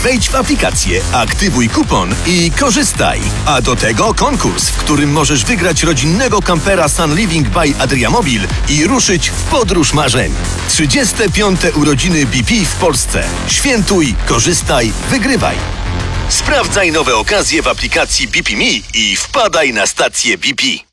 Wejdź w aplikację, aktywuj kupon i korzystaj. A do tego konkurs, w którym możesz wygrać rodzinnego kampera Sun Living by Adriamobil i ruszyć w podróż marzeń. 35. urodziny BP w Polsce. Świętuj, korzystaj, wygrywaj. Sprawdzaj nowe okazje w aplikacji BP Me i wpadaj na stację BP.